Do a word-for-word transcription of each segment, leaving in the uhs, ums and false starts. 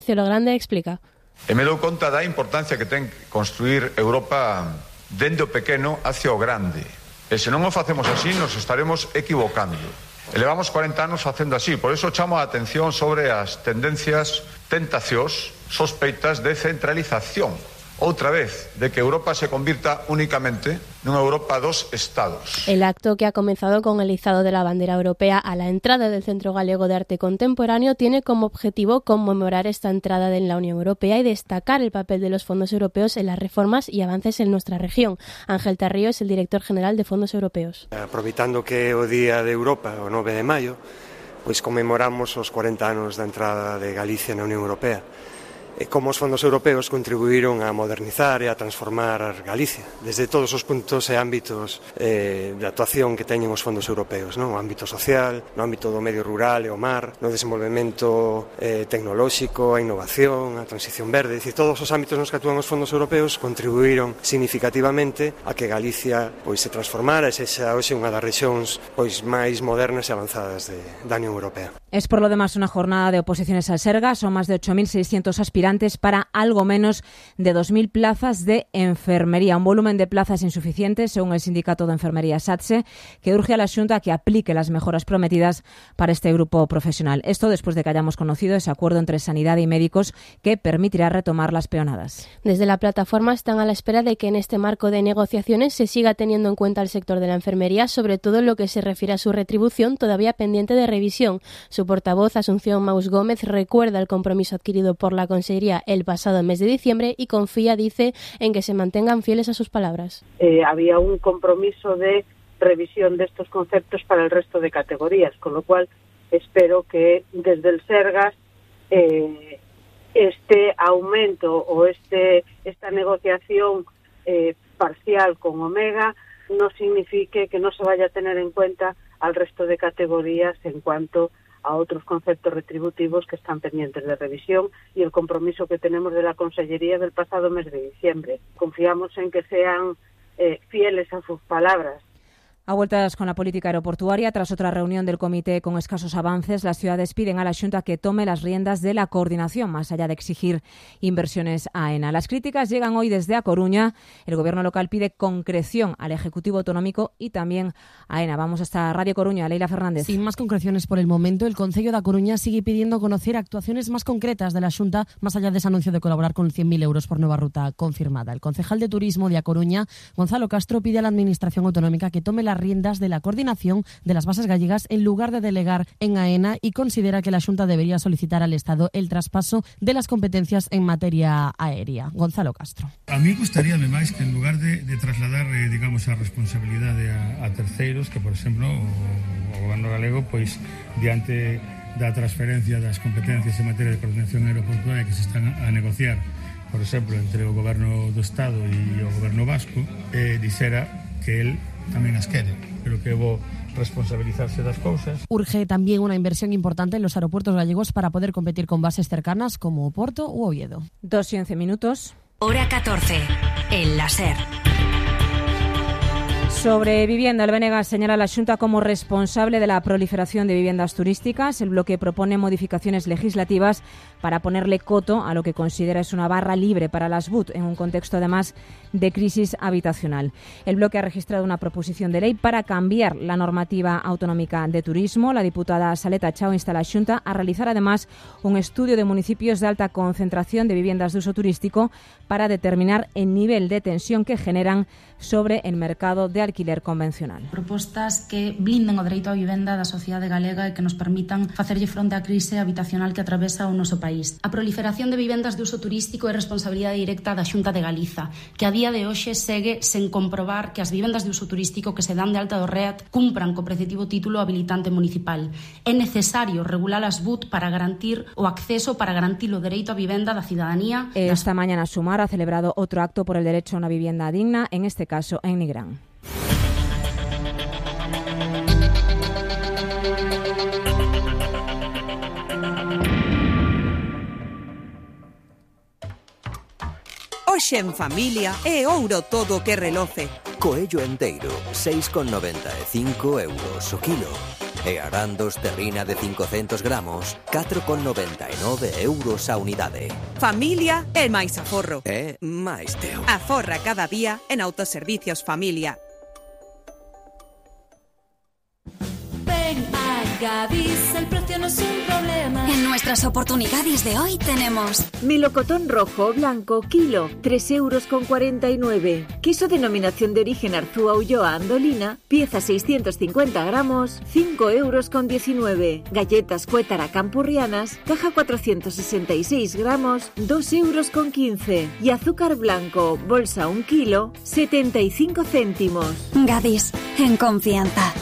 Cielo Grande explica. E me dou conta da importancia que ten construir Europa dende o pequeno hacia o grande. E se non o facemos así, nos estaremos equivocando. E levamos cuarenta anos facendo así. Por eso chamo a atención sobre as tendencias, tentacións, sospeitas de centralización. Outra vez, de que Europa se convirta únicamente nunha Europa dos Estados. El acto, que ha comenzado con el izado de la bandera europea a la entrada del Centro Galego de Arte Contemporáneo, tiene como objetivo conmemorar esta entrada en la Unión Europea y destacar el papel de los fondos europeos en las reformas y avances en nuestra región. Ángel Tarrío es el director general de Fondos Europeos. Aproveitando que o Día de Europa, o nove de maio, pois conmemoramos os cuarenta anos da entrada de Galicia na Unión Europea. E como os fondos europeos contribuíron a modernizar e a transformar Galicia desde todos os puntos e ámbitos eh, de actuación que teñen os fondos europeos, non? O ámbito social, no ámbito do medio rural e o mar, no desenvolvemento eh, tecnolóxico, a innovación, a transición verde, dicir, todos os ámbitos nos que actúan os fondos europeos contribuíron significativamente a que Galicia pois se transformara e sexa hoxe unha das rexións pois máis modernas e avanzadas de, da Unión Europea. Es por lo demás una jornada de oposiciones al Sergas. Son más de ocho mil seiscientos aspirantes para algo menos de dos mil plazas de enfermería. Un volumen de plazas insuficiente, según el sindicato de enfermería SATSE, que urge a la Xunta a que aplique las mejoras prometidas para este grupo profesional. Esto después de que hayamos conocido ese acuerdo entre Sanidad y médicos que permitirá retomar las peonadas. Desde la plataforma están a la espera de que en este marco de negociaciones se siga teniendo en cuenta el sector de la enfermería, sobre todo en lo que se refiere a su retribución, todavía pendiente de revisión. Su portavoz, Asunción Maus Gómez, recuerda el compromiso adquirido por la Consellería el pasado mes de diciembre y confía, dice, en que se mantengan fieles a sus palabras. Eh, había un compromiso de revisión de estos conceptos para el resto de categorías, con lo cual espero que desde el Sergas eh, este aumento o este esta negociación eh, parcial con Omega no signifique que no se vaya a tener en cuenta al resto de categorías en cuanto a otros conceptos retributivos que están pendientes de revisión y el compromiso que tenemos de la Consellería del pasado mes de diciembre. Confiamos en que sean eh, fieles a sus palabras. A vueltas con la política aeroportuaria, tras otra reunión del comité con escasos avances, las ciudades piden a la Xunta que tome las riendas de la coordinación, más allá de exigir inversiones a AENA. Las críticas llegan hoy desde A Coruña. El gobierno local pide concreción al Ejecutivo Autonómico y también a AENA. Vamos hasta Radio Coruña, Leila Fernández. Sin más concreciones por el momento, el Concello de A Coruña sigue pidiendo conocer actuaciones más concretas de la Xunta, más allá de ese anuncio de colaborar con cien mil euros por nueva ruta confirmada. El concejal de Turismo de A Coruña, Gonzalo Castro, pide a la Administración Autonómica que tome las riendas de la coordinación de las bases gallegas en lugar de delegar en AENA y considera que la Xunta debería solicitar al Estado el traspaso de las competencias en materia aérea. Gonzalo Castro. A mí gustaríame máis que en lugar de, de trasladar, eh, digamos, a responsabilidade a, a terceiros, que, por exemplo, o, o Goberno galego, pois, diante da transferencia das competencias en materia de coordinación aeroportuaria que se están a, a negociar, por exemplo, entre o Goberno do Estado e o Goberno vasco, eh, dixera que el tamén as quere, pero que vou responsabilizarse das cousas. Urge también una inversión importante en los aeropuertos gallegos para poder competir con bases cercanas como Oporto u Oviedo. Dos y once minutos. Hora catorce, el láser. Sobre vivienda, el B N G señala a la Xunta como responsable de la proliferación de viviendas turísticas. El bloque propone modificaciones legislativas para ponerle coto a lo que considera es una barra libre para las B U T en un contexto además de crisis habitacional. El bloque ha registrado una proposición de ley para cambiar la normativa autonómica de turismo. La diputada Saleta Chao insta a la Xunta a realizar además un estudio de municipios de alta concentración de viviendas de uso turístico para determinar el nivel de tensión que generan sobre el mercado de alquiler convencional. Propostas que blinden o dereito á vivenda da sociedade galega e que nos permitan facerlle fronte á crise habitacional que atravesa o noso país. A proliferación de vivendas de uso turístico é responsabilidade directa da Xunta de Galiza, que a día de hoxe segue sen comprobar que as vivendas de uso turístico que se dan de alta do R E A T cumpran co preceptivo título habilitante municipal. É necesario regular as B U T para garantir o acceso, para garantir o dereito á vivenda da cidadanía. Esta mañana Sumar ha celebrado otro acto por el derecho a una vivienda digna, en este caso en Nigrán. Hoxe en familia é ouro todo o que reloce. Coello enteiro, seis con noventa e cinco euros o kilo. E arandos terrina de cincocentos gramos, catro con noventa e nove euros a unidade. Familia é máis aforro. É máis teo. Aforra cada día en Autoservicios Familia. Ven a Gadis, el precio no es un problema. En nuestras oportunidades de hoy tenemos melocotón rojo o blanco, kilo, tres euros con cuarenta y nueve. Queso denominación de origen Arzúa Ulloa Andolina, pieza seiscientos cincuenta gramos, cinco euros con diecinueve. Galletas Cuétara Campurrianas, caja cuatrocientos sesenta y seis gramos, dos euros con quince. Y azúcar blanco, bolsa un kilo, setenta y cinco céntimos. Gadis, en confianza.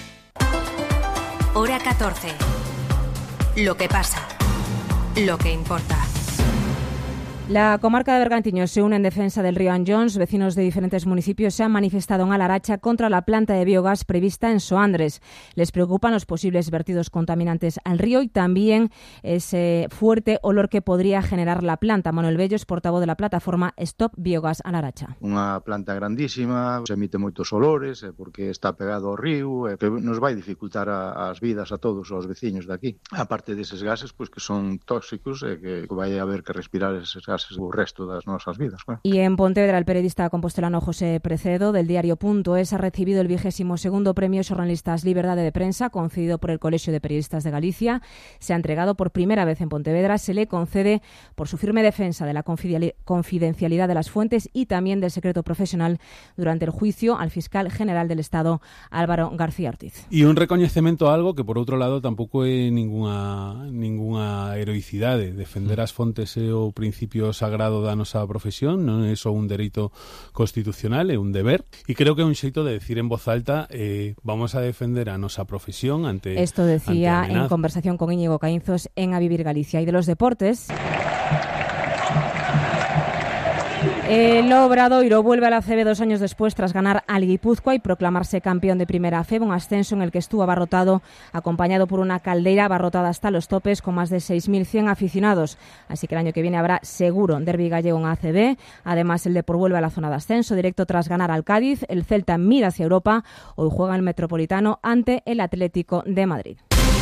Hora catorce. Lo que pasa. Lo que importa. La comarca de Bergantiños se une en defensa del río Anllóns. Vecinos de diferentes municipios se han manifestado en Alaracha contra la planta de biogás prevista en Soandres. Les preocupan los posibles vertidos contaminantes al río y también ese fuerte olor que podría generar la planta. Manuel Bello es portavoz de la plataforma Stop Biogás Alaracha. Unha planta grandísima, se emite moitos olores porque está pegado ao río, que nos vai dificultar a, as vidas a todos os veciños de aquí. A parte deses gases, pois que son tóxicos e que vai haber que respirar eses gases o resto das nosas vidas. Claro. Y en Pontevedra, el periodista compostelano José Precedo, del diario Punto Es, ha recibido el vigésimo segundo premio Xornalistas Liberdade de Prensa, concedido por el Colegio de Periodistas de Galicia. Se ha entregado por primera vez en Pontevedra. Se le concede por su firme defensa de la confidencialidad de las fuentes y también del secreto profesional durante el juicio al fiscal general del Estado, Álvaro García Ortiz. Y un recoñecemento a algo que, por outro lado, tampouco é ninguna, ninguna heroicidade. Defender as fontes é o principio sagrado da nosa profesión, non é só un dereito constitucional, é un deber, e creo que é un xeito de decir en voz alta eh, vamos a defender a nosa profesión ante Esto decía ante en conversación con Íñigo Caínzos en A Vivir Galicia. Y de los deportes, el Obradoiro vuelve a la C B dos años después tras ganar al Guipúzcoa y proclamarse campeón de Primera F, un ascenso en el que estuvo abarrotado, acompañado por una caldeira abarrotada hasta los topes con más de seis mil cien aficionados. Así que el año que viene habrá seguro derbi gallego en A C B. Además, el Depor vuelve a la zona de ascenso directo tras ganar al Cádiz. El Celta mira hacia Europa. Hoy juega el Metropolitano ante el Atlético de Madrid.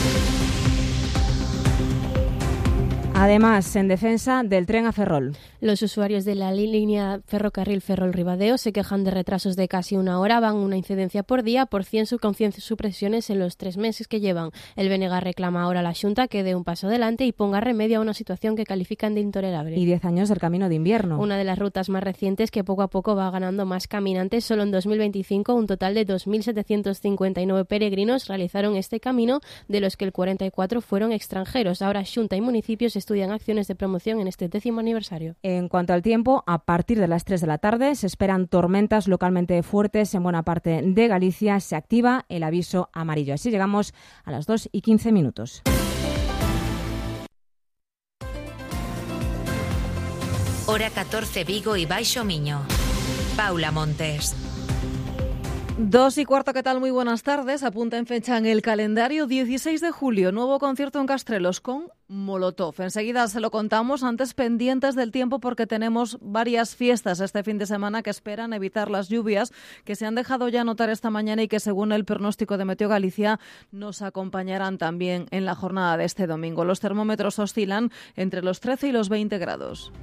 Además, en defensa del tren a Ferrol. Los usuarios de la línea ferrocarril Ferrol-Ribadeo se quejan de retrasos de casi una hora, van una incidencia por día por cien supresiones en los tres meses que llevan. El B N G reclama ahora a la Xunta que dé un paso adelante y ponga remedio a una situación que califican de intolerable. Y diez años del camino de invierno. Una de las rutas más recientes que poco a poco va ganando más caminantes. Solo en dos mil veinticinco un total de dos mil setecientos cincuenta y nueve peregrinos realizaron este camino, de los que el cuarenta y cuatro fueron extranjeros. Ahora Xunta y municipios estudian acciones de promoción en este décimo aniversario. En cuanto al tiempo, a partir de las tres de la tarde se esperan tormentas localmente fuertes en buena parte de Galicia. Se activa el aviso amarillo. Así llegamos a las dos y quince minutos. Hora catorce, Vigo y Baixo Miño. Paula Montes. Dos y cuarto, ¿qué tal? Muy buenas tardes. Apunta en fecha en el calendario dieciséis de julio, nuevo concierto en Castrelos con Molotov. Enseguida se lo contamos, antes pendientes del tiempo porque tenemos varias fiestas este fin de semana que esperan evitar las lluvias que se han dejado ya notar esta mañana y que según el pronóstico de Meteo Galicia nos acompañarán también en la jornada de este domingo. Los termómetros oscilan entre los trece y los veinte grados.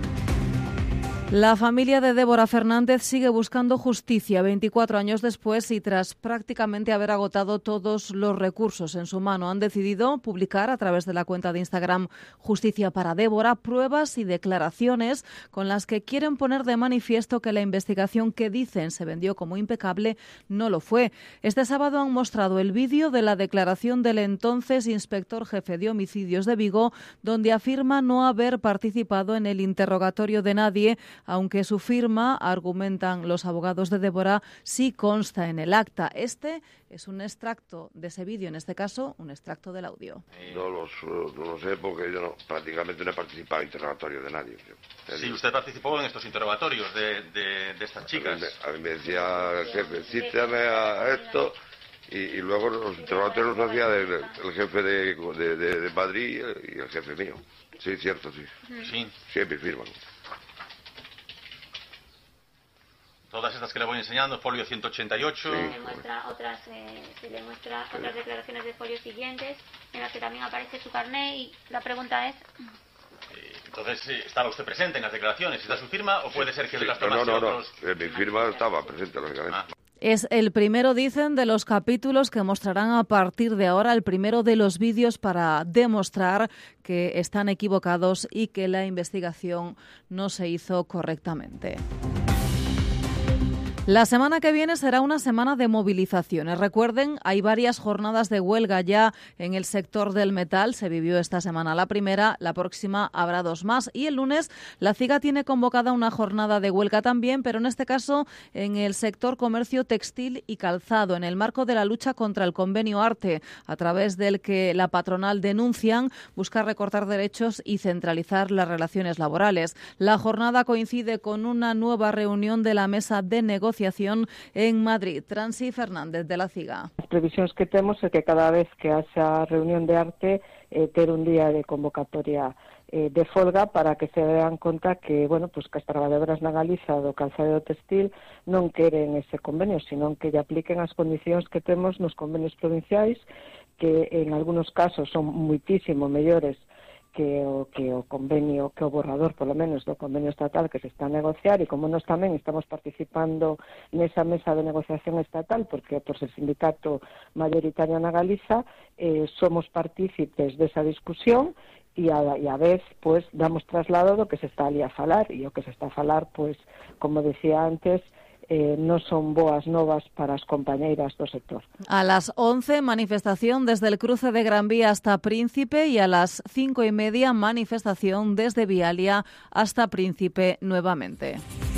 La familia de Débora Fernández sigue buscando justicia veinticuatro años después y tras prácticamente haber agotado todos los recursos en su mano. Han decidido publicar a través de la cuenta de Instagram Justicia para Débora pruebas y declaraciones con las que quieren poner de manifiesto que la investigación que dicen se vendió como impecable no lo fue. Este sábado han mostrado el vídeo de la declaración del entonces inspector jefe de homicidios de Vigo, donde afirma no haber participado en el interrogatorio de nadie, aunque su firma, argumentan los abogados de Débora, sí consta en el acta. Este es un extracto de ese vídeo, en este caso, un extracto del audio. No, los, no lo sé porque yo no, prácticamente no he participado en interrogatorio de nadie. Sí, usted participó en estos interrogatorios de, de, de estas chicas. A mí, a mí me decía el jefe, cítame a esto, y, y luego los interrogatorios los hacía el, el jefe de, de, de, de Madrid y el jefe mío. Sí, cierto, sí. Sí. Siempre firman. Todas estas que le voy enseñando, folio ciento ochenta y ocho. Se le muestra otras, eh, se le muestra sí. otras declaraciones de folios siguientes en las que también aparece su carné y la pregunta es... Entonces, ¿estaba usted presente en las declaraciones? ¿Está su firma o puede ser que sí, las no, tomase no, no, otros? no. Mi firma estaba presente, lógicamente. Ah. Es el primero, dicen, de los capítulos que mostrarán a partir de ahora, el primero de los vídeos para demostrar que están equivocados y que la investigación no se hizo correctamente. La semana que viene será una semana de movilizaciones. Recuerden, hay varias jornadas de huelga ya en el sector del metal. Se vivió esta semana la primera, la próxima habrá dos más. Y el lunes la CIGA tiene convocada una jornada de huelga también, pero en este caso en el sector comercio textil y calzado, en el marco de la lucha contra el convenio ARTE, a través del que la patronal denuncian busca recortar derechos y centralizar las relaciones laborales. La jornada coincide con una nueva reunión de la mesa de negociación en Madrid. Transi Fernández, de la CIGA. As previsións que temos é que cada vez que haxa reunión de arte eh, ter un día de convocatoria eh, de folga para que se dean conta que, bueno, pues que as traballadoras na Galiza do calzado do textil non queren ese convenio, sino que lle apliquen as condicións que temos nos convenios provinciais, que en algunos casos son muitísimo mellores que o, que o convenio, que o borrador, polo menos, do convenio estatal que se está a negociar, e como nós tamén estamos participando nesa mesa de negociación estatal, porque por ser sindicato mayoritario na Galiza, eh, somos partícipes desa discusión, e a, e a vez, pues, damos traslado do que se está ali a falar, e o que se está a falar, pues, como decía antes, Eh, no son boas novas para as compañeiras do sector. A las once, manifestación desde el cruce de Gran Vía hasta Príncipe, y a las cinco y media, manifestación desde Vialia hasta Príncipe nuevamente.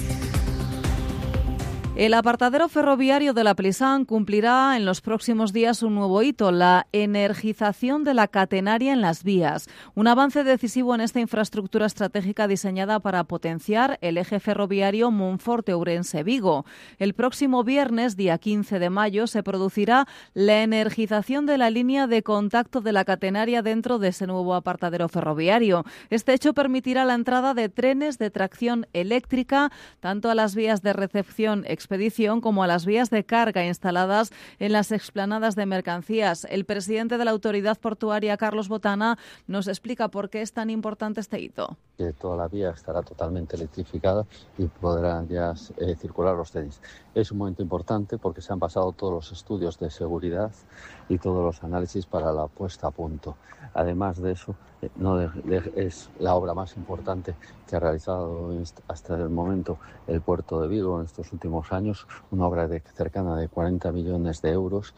El apartadero ferroviario de la Plisán cumplirá en los próximos días un nuevo hito, la energización de la catenaria en las vías. Un avance decisivo en esta infraestructura estratégica diseñada para potenciar el eje ferroviario Monforte-Ourense-Vigo. El próximo viernes, día quince de mayo, se producirá la energización de la línea de contacto de la catenaria dentro de ese nuevo apartadero ferroviario. Este hecho permitirá la entrada de trenes de tracción eléctrica tanto a las vías de recepción expedición como a las vías de carga instaladas en las explanadas de mercancías. El presidente de la Autoridad Portuaria, Carlos Botana, nos explica por qué es tan importante este hito. Que toda la vía estará totalmente electrificada y podrán ya eh, circular los trenes. Es un momento importante porque se han pasado todos los estudios de seguridad y todos los análisis para la puesta a punto. Además de eso, eh, no de, de, es la obra más importante que ha realizado hasta el momento el puerto de Vigo en estos últimos años, una obra de cercana de cuarenta millones de euros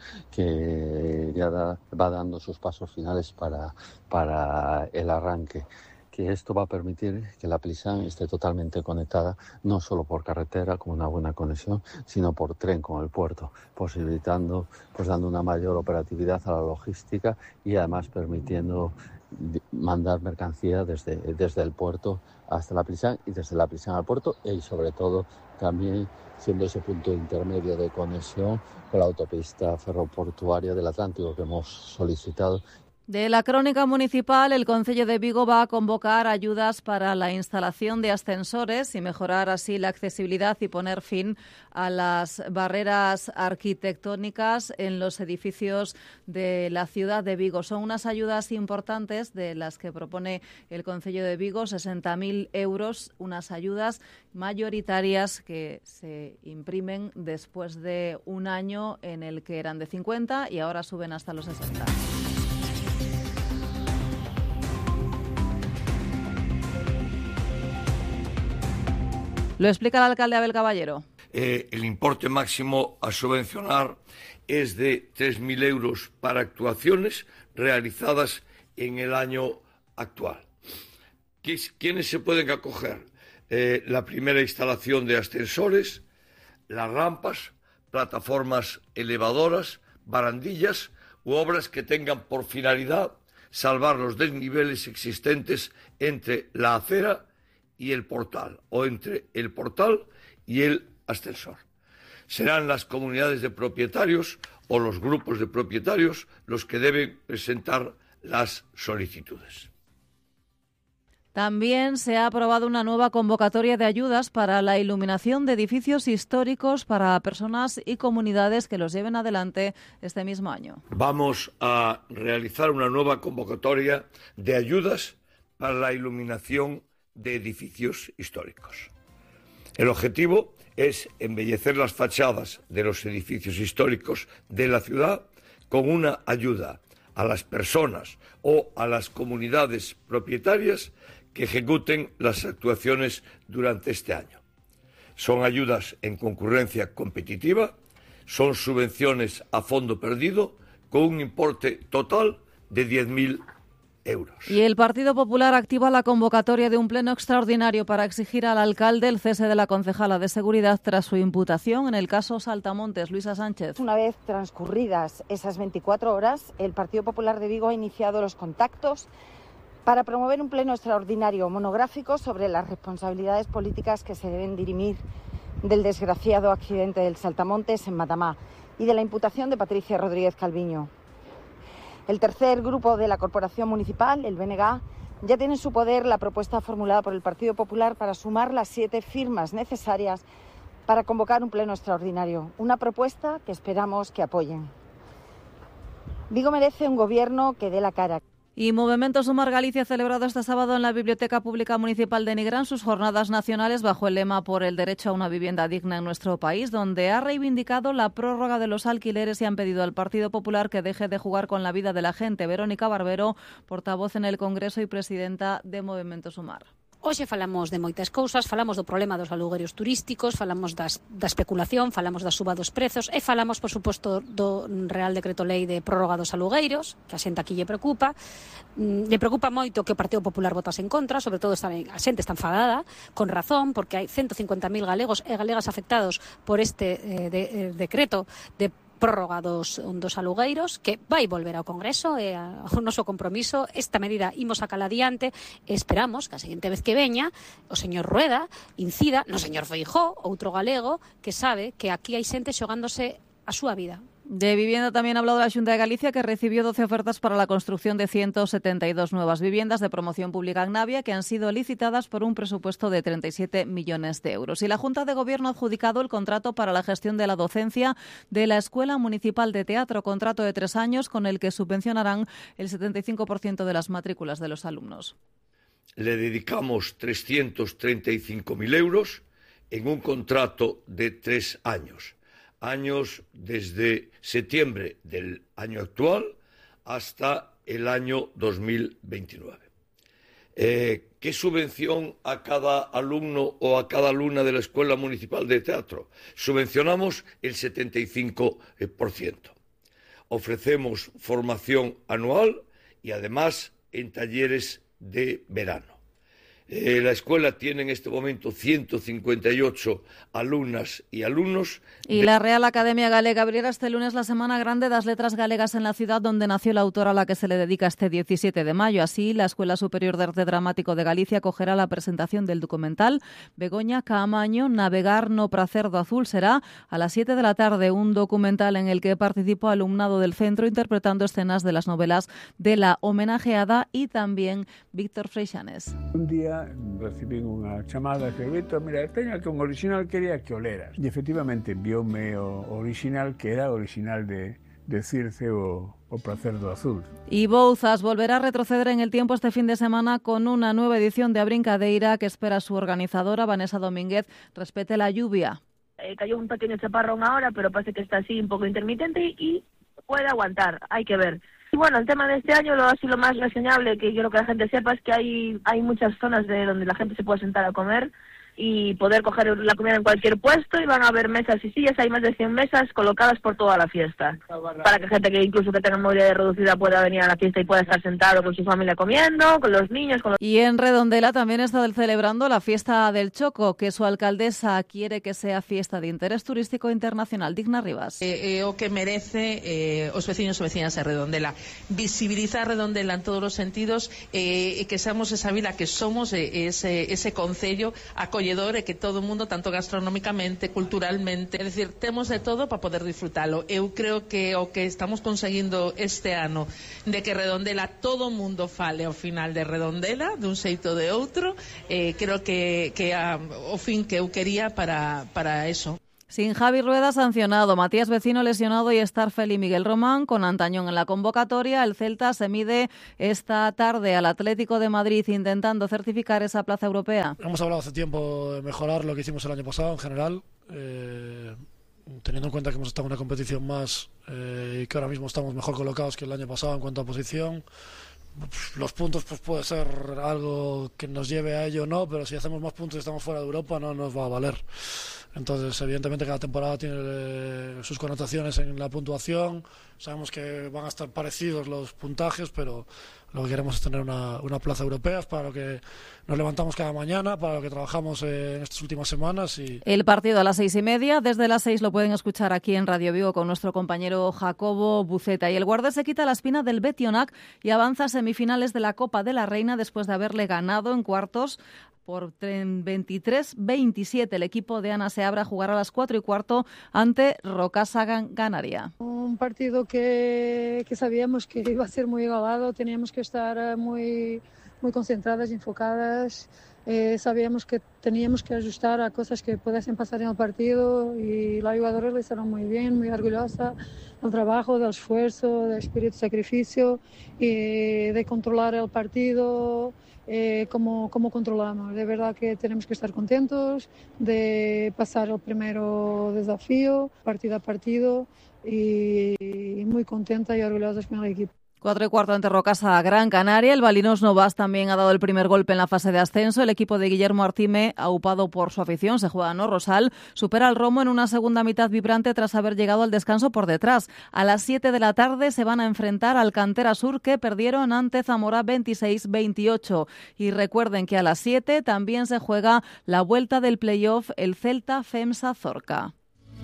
que ya da, va dando sus pasos finales para, para el arranque. Que esto va a permitir que la Plisán esté totalmente conectada, no solo por carretera, con una buena conexión, sino por tren con el puerto, posibilitando, pues dando una mayor operatividad a la logística y además permitiendo mandar mercancía desde, desde el puerto hasta la Plisán y desde la Plisán al puerto, y sobre todo también siendo ese punto intermedio de conexión con la autopista ferroportuaria del Atlántico que hemos solicitado. De la crónica municipal, el Concello de Vigo va a convocar ayudas para la instalación de ascensores y mejorar así la accesibilidad y poner fin a las barreras arquitectónicas en los edificios de la ciudad de Vigo. Son unas ayudas importantes de las que propone el Concello de Vigo, sesenta mil euros, unas ayudas mayoritarias que se imprimen después de un año en el que eran de cincuenta y ahora suben hasta los sesenta. Lo explica el alcalde Abel Caballero. Eh, el importe máximo a subvencionar es de tres mil euros para actuaciones realizadas en el año actual. ¿Quiénes se pueden acoger? Eh, la primera instalación de ascensores, las rampas, plataformas elevadoras, barandillas u obras que tengan por finalidad salvar los desniveles existentes entre la acera y el portal, o entre el portal y el ascensor. Serán las comunidades de propietarios o los grupos de propietarios los que deben presentar las solicitudes. También se ha aprobado una nueva convocatoria de ayudas para la iluminación de edificios históricos para personas y comunidades que los lleven adelante este mismo año. Vamos a realizar una nueva convocatoria de ayudas para la iluminación de edificios históricos. El objetivo es embellecer las fachadas de los edificios históricos de la ciudad con una ayuda a las personas o a las comunidades propietarias que ejecuten las actuaciones durante este año. Son ayudas en concurrencia competitiva, son subvenciones a fondo perdido con un importe total de diez mil euros. Y el Partido Popular activa la convocatoria de un pleno extraordinario para exigir al alcalde el cese de la concejala de Seguridad tras su imputación en el caso Saltamontes. Luisa Sánchez. Una vez transcurridas esas veinticuatro horas, el Partido Popular de Vigo ha iniciado los contactos para promover un pleno extraordinario monográfico sobre las responsabilidades políticas que se deben dirimir del desgraciado accidente del Saltamontes en Matamá y de la imputación de Patricia Rodríguez Calviño. El tercer grupo de la Corporación Municipal, el B N G, ya tiene en su poder la propuesta formulada por el Partido Popular para sumar las siete firmas necesarias para convocar un pleno extraordinario. Una propuesta que esperamos que apoyen. Vigo merece un gobierno que dé la cara. Y Movimiento Sumar Galicia ha celebrado este sábado en la Biblioteca Pública Municipal de Nigrán sus jornadas nacionales bajo el lema por el derecho a una vivienda digna en nuestro país, donde ha reivindicado la prórroga de los alquileres y han pedido al Partido Popular que deje de jugar con la vida de la gente. Verónica Barbero, portavoz en el Congreso y presidenta de Movimiento Sumar. Hoxe falamos de moitas cousas, falamos do problema dos alugueros turísticos, falamos das, da especulación, falamos da suba dos prezos e falamos, por suposto, do Real Decreto Lei de prórroga dos alugueiros, que a xente aquí lle preocupa. Mm, lle preocupa moito que o Partido Popular votase en contra, sobre todo está, a xente está enfadada, con razón, porque hai ciento cincuenta mil galegos e galegas afectados por este eh, de, eh, decreto de prórroga dos, dos alugueiros que vai volver ao Congreso e ao noso compromiso. Esta medida imos a cala adiante e esperamos que a seguinte vez que veña o señor Rueda incida no señor Feijóo, outro galego que sabe que aquí hai xente xogándose a súa vida. De vivienda también ha hablado la Xunta de Galicia, que recibió doce ofertas para la construcción de ciento setenta y dos nuevas viviendas de promoción pública en Navia, que han sido licitadas por un presupuesto de treinta y siete millones de euros. Y la Junta de Gobierno ha adjudicado el contrato para la gestión de la docencia de la Escuela Municipal de Teatro, contrato de tres años con el que subvencionarán el setenta y cinco por ciento de las matrículas de los alumnos. Le dedicamos trescientos treinta y cinco mil euros en un contrato de tres años. Años desde septiembre del año actual hasta el año dos mil veintinueve. Eh, ¿Qué subvención a cada alumno o a cada alumna de la Escuela Municipal de Teatro? Subvencionamos el setenta y cinco por ciento. Ofrecemos formación anual y además en talleres de verano. Eh, la escuela tiene en este momento ciento cincuenta y ocho alumnas y alumnos. Y la Real Academia Galega abrirá este lunes la Semana Grande das Letras Galegas en la ciudad donde nació la autora a la que se le dedica este diecisiete de mayo. Así, la Escuela Superior de Arte Dramático de Galicia acogerá la presentación del documental Begoña Caamaño, Navegar no pracer do azul. Será a las siete de la tarde, un documental en el que participó alumnado del centro interpretando escenas de las novelas de la homenajeada y también Víctor Freixanes. Un día recibí unha chamada que Víctor, mira, teño que un original, quería que o leras. E efectivamente envioume o original, que era o original de, de Circe o, o pracer do azul. Y Bouzas volverá a retroceder en el tiempo este fin de semana con una nueva edición de A Brincadeira que espera su organizadora, Vanessa Domínguez, respete la lluvia. Eh, cayó un pequeño chaparrón ahora, pero parece que está así un poco intermitente y, y puede aguantar, hay que ver. Y bueno, el tema de este año, lo así lo más reseñable que quiero que la gente sepa es que hay hay muchas zonas de donde la gente se puede sentar a comer y poder coger la comida en cualquier puesto y van a haber mesas y sillas, hay más de cien mesas colocadas por toda la fiesta, para que gente que incluso que tenga movilidad reducida pueda venir a la fiesta y pueda estar sentado con su familia comiendo, con los niños. Con los... Y en Redondela también está celebrando la fiesta del Choco, que su alcaldesa quiere que sea fiesta de interés turístico internacional. Digna Rivas. Eh, eh, o que merece eh, os vecinos e vecinas de Redondela. Visibilizar Redondela en todos os sentidos, eh, e que seamos esa vila que somos, eh, ese, ese concello, acollemos acolledor e que todo o mundo, tanto gastronómicamente, culturalmente, é dicir, temos de todo para poder disfrutalo. Eu creo que o que estamos conseguindo este ano de que Redondela todo o mundo fale ao final de Redondela, dun xeito de outro, eh, creo que, que a, o fin que eu quería para, para eso. Sin Javi Rueda sancionado, Matías Vecino lesionado y Starfel y Miguel Román con Antañón en la convocatoria, el Celta se mide esta tarde al Atlético de Madrid intentando certificar esa plaza europea. Hemos hablado hace tiempo de mejorar lo que hicimos el año pasado en general, eh, teniendo en cuenta que hemos estado en una competición más eh, y que ahora mismo estamos mejor colocados que el año pasado en cuanto a posición. Los puntos pues puede ser algo que nos lleve a ello o no, pero si hacemos más puntos y estamos fuera de Europa no nos va a valer. Entonces, evidentemente, cada temporada tiene eh, sus connotaciones en la puntuación. Sabemos que van a estar parecidos los puntajes, pero lo que queremos es tener una, una plaza europea, es para lo que nos levantamos cada mañana, para lo que trabajamos eh, en estas últimas semanas. Y... El partido a las seis y media, desde las seis lo pueden escuchar aquí en Radio Vigo con nuestro compañero Jacobo Buceta. Y el Guarda se quita la espina del Betionac y avanza a semifinales de la Copa de la Reina después de haberle ganado en cuartos por veintitrés veintisiete. El equipo de Ana Seabra jugará a las cuatro y cuarto ante Rocasa Ganaria. Un partido que, que sabíamos que iba a ser muy igualado, teníamos que estar muy, muy concentradas, enfocadas. Eh, sabíamos que teníamos que ajustar a cosas que pudiesen pasar en el partido y las jugadoras lo hicieron muy bien, muy orgullosa del trabajo, del esfuerzo, del espíritu de sacrificio y de controlar el partido. Eh, como, como controlamos. De verdad que tenemos que estar contentos de pasar el primero desafío, partido a partido, y, y muy contenta y orgullosa con el equipo. Cuatro y cuarto ante Rocasa Gran Canaria. El Balinos Novas también ha dado el primer golpe en la fase de ascenso. El equipo de Guillermo Artime, aupado por su afición, se juega no Rosal, supera al Romo en una segunda mitad vibrante tras haber llegado al descanso por detrás. A las siete de la tarde se van a enfrentar al Cantera Sur, que perdieron ante Zamora veintiséis veintiocho. Y recuerden que a las siete también se juega la vuelta del playoff, el Celta Femsa Zorca.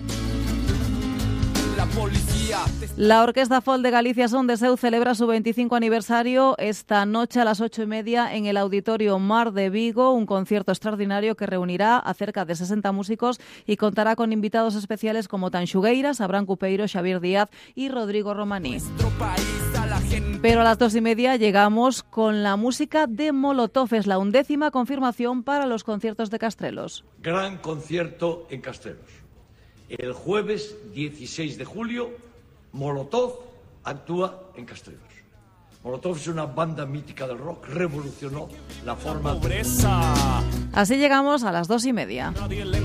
La Orquesta Folk de Galicia Son de Seu celebra su veinticinco aniversario esta noche a las ocho y media en el Auditorio Mar de Vigo, un concierto extraordinario que reunirá a cerca de sesenta músicos y contará con invitados especiales como Tanxugueiras, Abraham Cupeiro, Xavier Díaz y Rodrigo Romaní. Pero a las dos y media llegamos con la música de Molotov, es la undécima confirmación para los conciertos de Castrelos. Gran concierto en Castrelos. El jueves dieciséis de julio, Molotov actúa en Castrelos. Molotov es una banda mítica del rock, revolucionó la forma de... Así llegamos a las dos y media.